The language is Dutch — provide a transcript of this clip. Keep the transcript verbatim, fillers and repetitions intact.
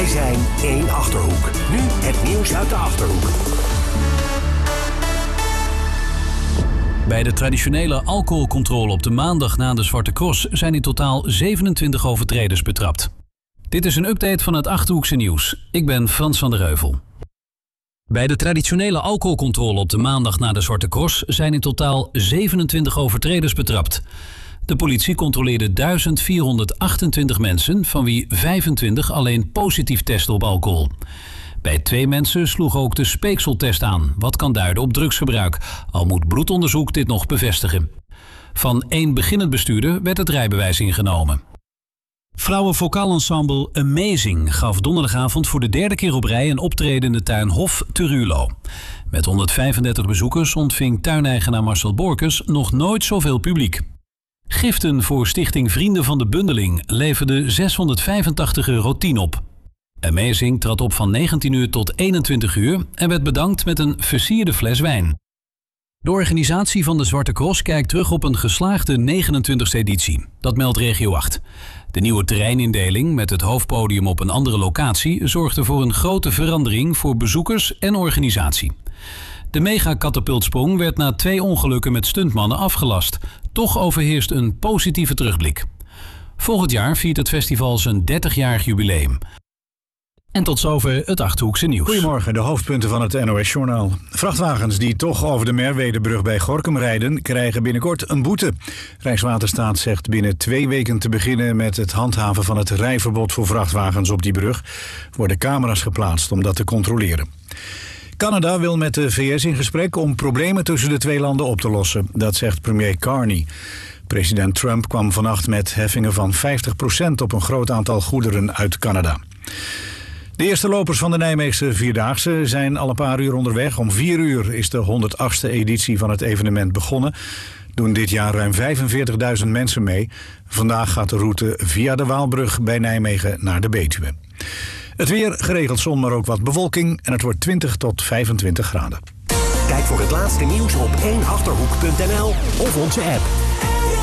Wij zijn één Achterhoek. Nu het nieuws uit de Achterhoek. Bij de traditionele alcoholcontrole op de maandag na de Zwarte Cross zijn in totaal zevenentwintig overtreders betrapt. Dit is een update van het Achterhoekse nieuws. Ik ben Frans van der Heuvel. Bij de traditionele alcoholcontrole op de maandag na de Zwarte Cross zijn in totaal zevenentwintig overtreders betrapt. De politie controleerde duizend vierhonderdachtentwintig mensen, van wie vijfentwintig alleen positief testen op alcohol. Bij twee mensen sloeg ook de speekseltest aan, wat kan duiden op drugsgebruik, al moet bloedonderzoek dit nog bevestigen. Van één beginnend bestuurder werd het rijbewijs ingenomen. Vrouwenvokaalensemble Amazing gaf donderdagavond voor de derde keer op rij een optreden in de tuin Hof te Ruurlo. Met honderdvijfendertig bezoekers ontving tuineigenaar Marcel Borkes nog nooit zoveel publiek. Giften voor Stichting Vrienden van de Bundeling leverden zeshonderdvijfentachtig euro tien op. Amazing trad op van negentien uur tot eenentwintig uur en werd bedankt met een versierde fles wijn. De organisatie van de Zwarte Cross kijkt terug op een geslaagde negenentwintigste editie. Dat meldt Regio acht. De nieuwe terreinindeling met het hoofdpodium op een andere locatie zorgde voor een grote verandering voor bezoekers en organisatie. De mega-katapultsprong werd na twee ongelukken met stuntmannen afgelast. Toch overheerst een positieve terugblik. Volgend jaar viert het festival zijn dertigjarig jubileum. En tot zover het Achterhoekse nieuws. Goedemorgen, de hoofdpunten van het N O S-journaal. Vrachtwagens die toch over de Merwedebrug bij Gorinchem rijden, krijgen binnenkort een boete. Rijkswaterstaat zegt binnen twee weken te beginnen met het handhaven van het rijverbod voor vrachtwagens op die brug. Er worden camera's geplaatst om dat te controleren. Canada wil met de V S in gesprek om problemen tussen de twee landen op te lossen. Dat zegt premier Carney. President Trump kwam vannacht met heffingen van vijftig procent op een groot aantal goederen uit Canada. De eerste lopers van de Nijmeegse Vierdaagse zijn al een paar uur onderweg. Om vier uur is de honderdachtste editie van het evenement begonnen. Doen dit jaar ruim vijfenveertigduizend mensen mee. Vandaag gaat de route via de Waalbrug bij Nijmegen naar de Betuwe. Het weer, geregeld zon, maar ook wat bewolking. En het wordt twintig tot vijfentwintig graden. Kijk voor het laatste nieuws op één achterhoek punt n l of onze app.